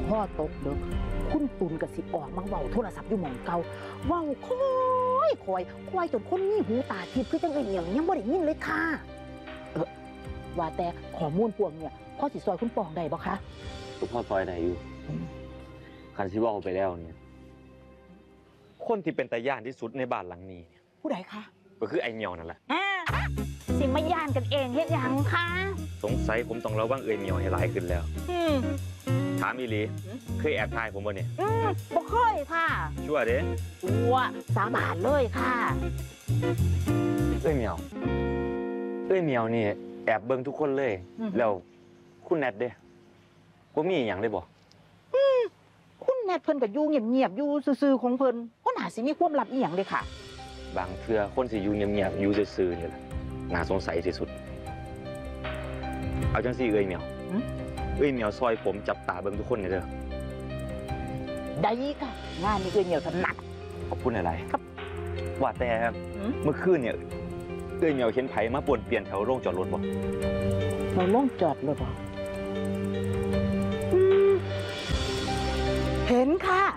พ่อตกเด้อคุณตุนกับสิออกมาเว้าโทรศัพท์อยู่หม่องเก่าเว้าคอยจนคนมีหูตาทิพย์คือจังไอ้เหนียวยังบ่ได้ยินเลยค่ะว่าแต่ข้อมูลพวกเนี่ยพ่อสิซอยคุณปองได้บ่คะก็พ่อซอยได้อยู่คันสิเว้าไปแล้วเนี่ยคนที่เป็นตาย่านที่สุดในบ้านหลังนี้เนี่ยผู้ใดคะก็คือไอ้เหมียวนั่นแหละสิมาย่านกันเองเฮ็ดหยังคะสงสัยผมต้องระวังเอ้ยเหมียวให้หลายขึ้นแล้วถามอีหลีเคยแอบถ่ายผมบ่เนี่ยบ่เคยค่ะชั่วเด้ว่าสาบานเลยค่ะเอ้ยเหมียวนี่แอบเบิ่งทุกคนเลยแล้วคุณแนทเด้บ่มีอีหยังเลยบ่คุณแนทเพิ่นก็อยู่เงียบๆอยู่ซื่อๆของเพิ่นบ่น่าสิมีความลับอีหยังเลยค่ะบางเทื่อคนสิอยู่เงียบๆอยู่ซื่อๆนี่แหละน่าสงสัยที่สุดเอาจังซี่เอ้ยเหมียวซอยผมจับตาเบิ่งทุกคนนี่เด้อได้ค่ะงานนี้เอ้ยเหนียวถนัดขอบคุณหลายๆครับว่าแต่เมื่อคืนเนี่ยเอ้ยเหมียวเห็นไผมาป่วนเปลี่ยนแถวโรงจอดรถบ่เราลงจอดรถเหรอเห็นค่ะ